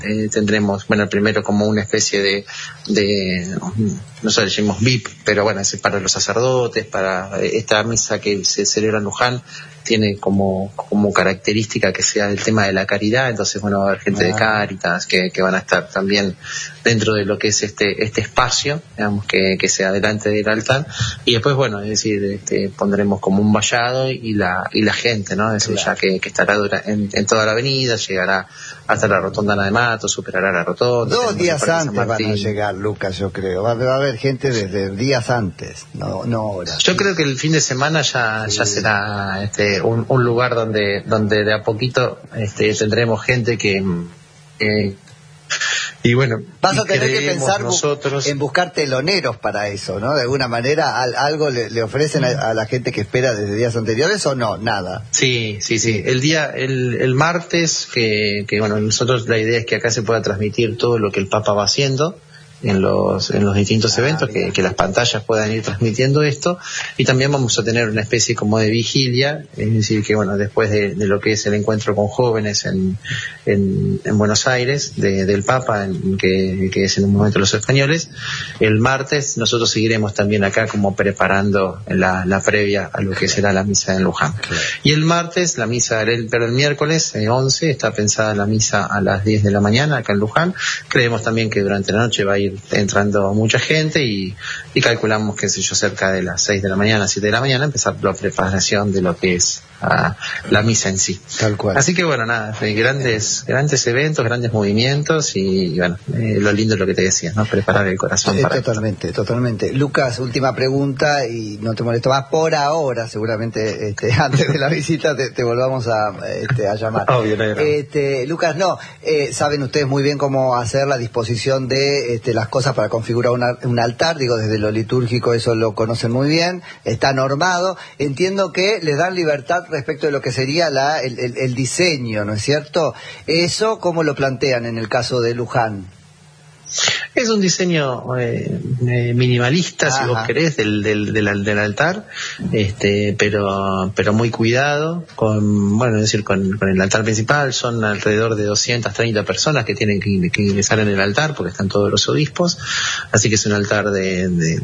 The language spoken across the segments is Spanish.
tendremos, bueno, primero como una especie de nosotros decimos VIP, pero bueno, es para los sacerdotes, para esta misa que se celebra en Luján, tiene como característica que sea el tema de la caridad, entonces bueno, va a haber gente de Cáritas que van a estar también dentro de lo que es este espacio, digamos, que sea delante del altar, y después bueno, es decir, pondremos como un vallado y la gente, ¿no? Es decir, ya que estará en toda la avenida, llegará hasta la rotonda Ana de Matos, superará la rotonda. 2 días antes van a llegar, Lucas, yo creo. Va a haber gente desde días antes, no horas. Yo creo que el fin de semana ya será un lugar donde de a poquito tendremos gente que y bueno, vas a tener que pensar nosotros en buscar teloneros para eso, ¿no? De alguna manera, algo le ofrecen a la gente que espera desde días anteriores, ¿o no? Nada. Sí. El martes, que bueno, nosotros la idea es que acá se pueda transmitir todo lo que el Papa va haciendo en los distintos eventos, que las pantallas puedan ir transmitiendo esto, y también vamos a tener una especie como de vigilia, es decir, que bueno, después de lo que es el encuentro con jóvenes en Buenos Aires, del Papa, que es en un momento los españoles, el martes nosotros seguiremos también acá como preparando la previa a lo que será la misa en Luján. Claro. Y el martes, pero el miércoles 11, está pensada la misa a las 10 de la mañana acá en Luján. Creemos también que durante la noche va a ir entrando mucha gente y calculamos que cerca de las 6 de la mañana, 7 de la mañana, empezar la preparación de lo que es la misa en sí. Tal cual. Así que bueno, nada, grandes eventos, grandes movimientos y bueno, lo lindo es lo que te decía, ¿no? Preparar el corazón para totalmente. Lucas, última pregunta y no te molesto más por ahora, seguramente antes de la visita te volvamos a llamar. Obvio, no. Lucas, saben ustedes muy bien cómo hacer la disposición de las cosas para configurar un altar, digo, desde lo litúrgico eso lo conocen muy bien, está normado, entiendo que les dan libertad respecto de lo que sería el diseño, ¿no es cierto? ¿Eso cómo lo plantean en el caso de Luján? Es un diseño minimalista, si vos querés, del altar, pero muy cuidado, con el altar principal. Son alrededor de 230 personas que tienen que ingresar en el altar, porque están todos los obispos, así que es un altar de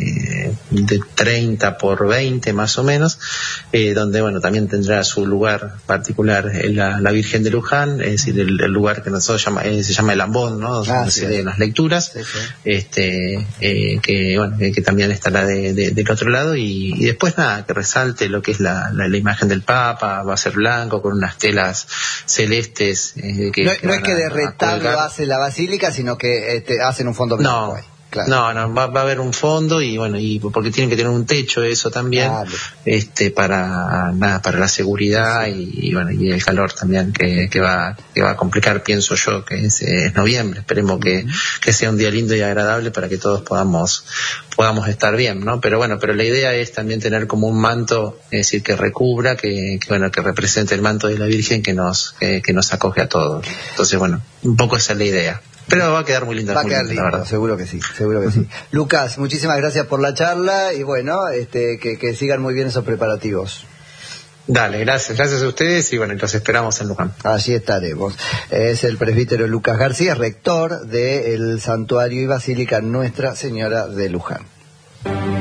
30 por 20 más o menos, donde bueno, también tendrá su lugar particular la Virgen de Luján, es decir, el lugar que nosotros se llama el ambón, ¿no? Donde se leen las lecturas. Que también estará del otro lado y después nada, que resalte lo que es la imagen del Papa. Va a ser blanco con unas telas celestes no es que de retablo hace la basílica, sino que hacen un fondo blanco. Claro. No, va a haber un fondo y bueno, y porque tienen que tener un techo eso también, para la seguridad y el calor también que va a complicar, pienso yo, que es noviembre. Esperemos que sea un día lindo y agradable para que todos podamos estar bien, ¿no? Pero la idea es también tener como un manto, es decir, que recubra, que represente el manto de la Virgen que nos acoge a todos. Entonces, bueno, un poco esa es la idea. Pero va a quedar muy linda. Va a quedar lindo, la verdad. Seguro que sí. Lucas, muchísimas gracias por la charla y bueno, que sigan muy bien esos preparativos. Dale, gracias a ustedes y bueno, los esperamos en Luján. Allí estaremos. Es el presbítero Lucas García, rector del Santuario y Basílica Nuestra Señora de Luján.